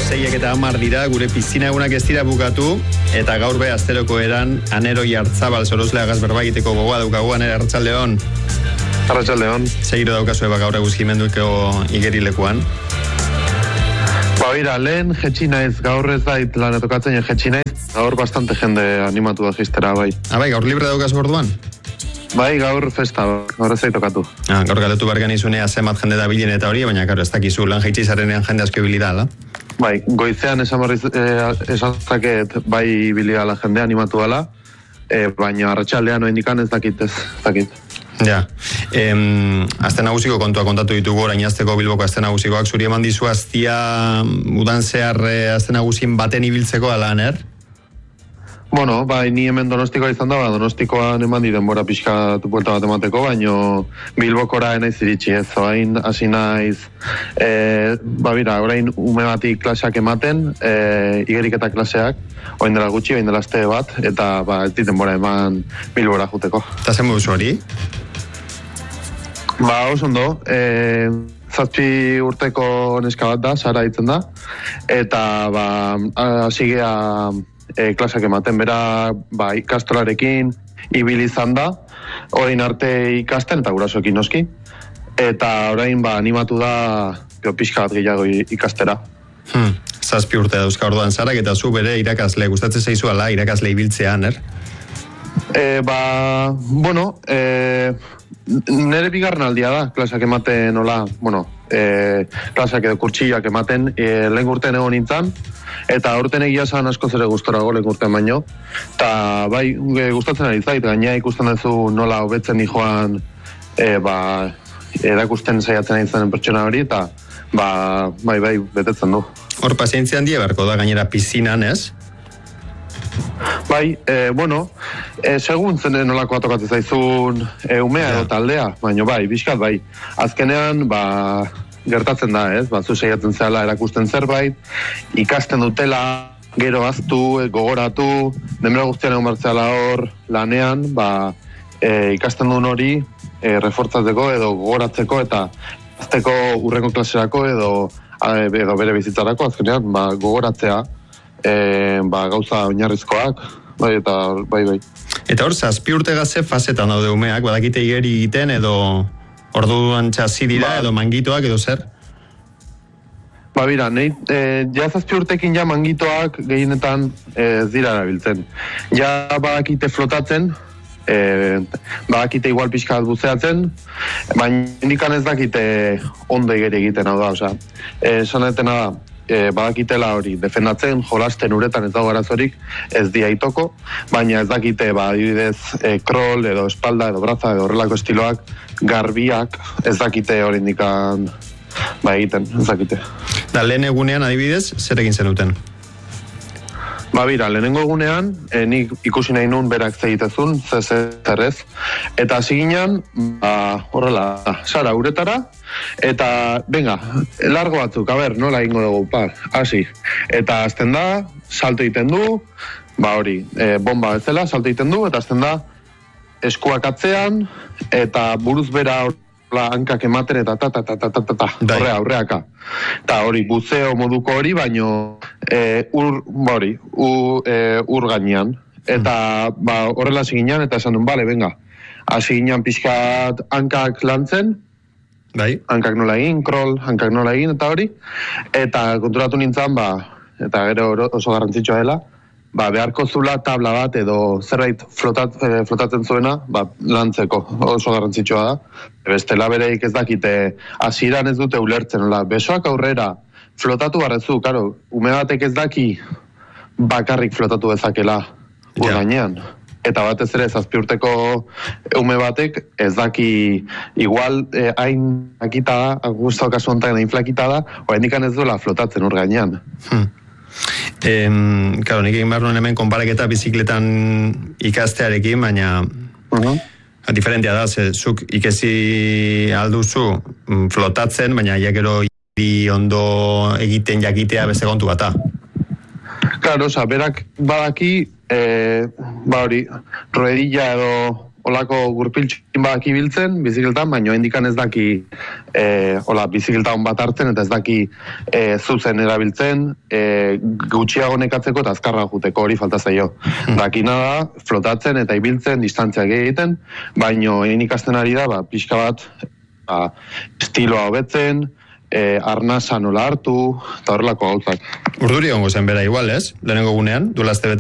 6:10 dira, gure piztina egunak ez dira bukatu, eta gaur be asteroko eran, Anero Jartzabal sorosleagaz berba egiteko gogoa daukagu. Anero, arratsaldeon. Arratsaldeon. Segiro daukazu gaur eguzkimenduko igerilekuan. Bira, lehen jetxi naiz, gaur ez dait lan etokatzen jetxi naiz, gaur bastante jende animatu da jistera, bai. Bai, gaur libre daukaz borduan? Bai, gaur festa, gaur ez daitokatu. Gaur galetu bargan izunea zenbat jende da bilen eta hori, baina karo, ez dakizu lan jaitsi zarenean jende asko ibilida, Bai, goizean esazaket bai bilidala jende animatu dela, baina arratsaldean oindikan ez dakit. Ja, azte nagusiko kontua kontatu ditugu orain azteko Bilboko azte nagusikoak, zuri eman dizu aztia udan zehar azte nagusien baten ibiltzeko ala, Bueno, bai, ni hemen Donostikoa izan da, Donostikoan eman di denbora pixka buelta bat emateko, baino Bilbokora enaiz iritsi ez, orain hasi naiz, orain ume bati klaseak ematen, igeriketa klaseak, orain dela gutxi, orain dela aste bat, eta ez dit denbora eman Bilbora juteko. Eta zen moduzu hori? Oso ondo, 7 urteko neska bat da, Sara ditzen da, eta hasi gea klaseak ematen, bera ikastolarekin ibili izan da, orain arte ikasten eta gurasoekin noski, eta orain animatu da pixka bat gehiago ikastera. 7 urte dauzka orduan Sarak, eta zu bere irakasle, gustatzen zaizu ala irakasle ibiltzean, nire bigarren aldia da, klaseak ematen, klaseak edo kurtsillak ematen, lehen urtean egon nintzen, eta urten egia zan asko zere gustorago lehen urtean baino, eta bai, gustatzen ari zait, gaina ikusten duzu nola hobetzen nijoan, erakusten saiatzen ari zen pertsona hori, eta bai, betetzen du. Hor pazientzia handia beharko da gainera pizinan, ez? Bai, segun zen nolako atokatzen zaizun umea edo taldea, baina bai, bizkat bai. Azkenean, gertatzen da, ez? Zu saiatzen zela erakusten zerbait, ikasten dutela, gero aztu, gogoratu, denbora guztian egon bartzela hor lanean, ikasten duen hori refortzatzeko edo gogoratzeko eta azteko urrengo klaserako edo bere bizitzarako, azkenean, gogoratzea, gauza oinarrizkoak, bai. Eta hor, 7 urte gaze fasetan daude umeak, badakite igeri egiten edo orduan txasi dira edo mangitoak edo zer? Ja 7 urtekin ja mangitoak gehienetan ez dira erabiltzen. Ja badakite flotatzen, badakite igual pixka bat buzeatzen, baina indikan ez dakite ondo igeri egiten, hau da, esanetena da, badakitela hori defendatzen, jolasten uretan ez dago arazorik, ez diaitoko, baina ez dakite, adibidez, krol edo espalda edo braza edo horrelako estiloak, garbiak, ez dakite hori indikan egiten, ez dakite. Da, lehen egunean adibidez, zer egin zenuten? Lehenengo egunean, nik ikusi nahi nun berak zegitezun, zerrez, eta hasi ginen, horrela, Sara uretara, eta, largo batzuk, nola egingo dugu, hasi. Eta azten da, salto egiten du, bomba bezala, salto egiten du, eta azten da, eskuak atzean, eta buruz bera hankak ematen, eta horreaka. Eta hori, buzeo moduko hori, baino ur gainean. Eta horrela hasi ginen, eta esan duen, hasi ginen pixkat hankak lantzen, hankak nola egin, krol, hankak nola egin, eta hori, eta konturatu nintzen, eta gero oso garrantzitsua dela, beharko zula tabla bat edo zerbait flotatzen zuena, lantzeko, oso garrantzitsua da. Bestela bereik ez dakite, hasieran ez dute ulertzen, besoak aurrera, flotatu barrezu, ume batek ez daki bakarrik flotatu dezakela ur gainean. Eta batez ere 7 urteko ume batek ez daki igual hain akita da, guztu kasu honetan hain flakita da, oraindikan ez duela flotatzen ur gainean. Nik egin behar nuen hemen konparaketa bizikletan ikastearekin, baina diferentia da, zuk ikezi alduzu flotatzen, baina jakero ondo egiten jakitea beste kontu bata. Berak badaki, ruedilla edo olako gurpiltxin badak ibiltzen, bizikletan, baina indikan ez daki bizikleta hon bat hartzen, eta ez daki zuzen erabiltzen, gutxiago nekatzeko eta azkarra juteko hori falta zaio. Dakina da, flotatzen eta ibiltzen, distantziak egiten, baina ikasten ari da, pixka bat, estiloa hobetzen, arnasa nola hartu, eta horrelako gauzak. Urduri gongo zen bera igual, ez? Lehenengo gunean, duela azte